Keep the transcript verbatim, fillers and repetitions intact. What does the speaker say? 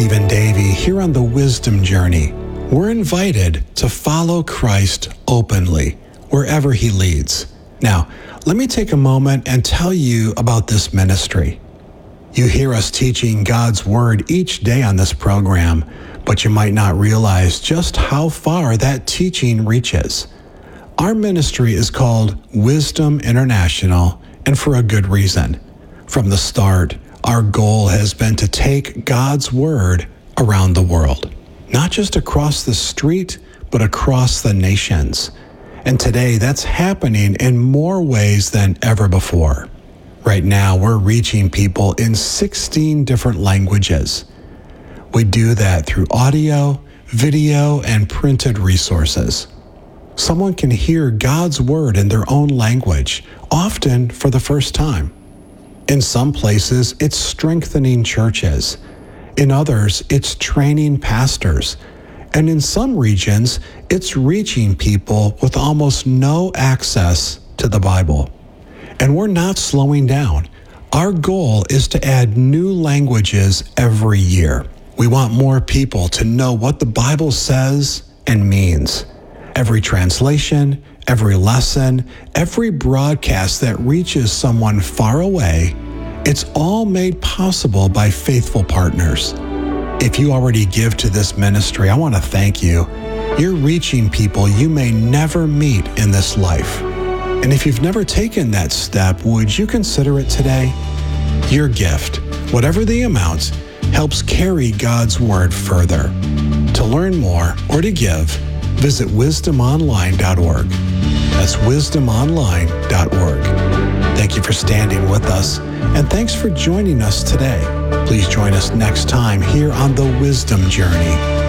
Even Davy, here on the Wisdom Journey, we're invited to follow Christ openly, wherever he leads. Now, let me take a moment and tell you about this ministry. You hear us teaching God's Word each day on this program, but you might not realize just how far that teaching reaches. Our ministry is called Wisdom International, and for a good reason. From the start, our goal has been to take God's Word around the world, not just across the street, but across the nations. And today, that's happening in more ways than ever before. Right now, we're reaching people in sixteen different languages. We do that through audio, video, and printed resources. Someone can hear God's Word in their own language, often for the first time. In some places, it's strengthening churches. In others, it's training pastors. And in some regions, it's reaching people with almost no access to the Bible. And we're not slowing down. Our goal is to add new languages every year. We want more people to know what the Bible says and means. Every translation, every lesson, every broadcast that reaches someone far away, it's all made possible by faithful partners. If you already give to this ministry, I want to thank you. You're reaching people you may never meet in this life. And if you've never taken that step, would you consider it today? Your gift, whatever the amount, helps carry God's Word further. To learn more or to give, visit wisdom online dot org. That's wisdom online dot org. Thank you for standing with us, and thanks for joining us today. Please join us next time here on the Wisdom Journey.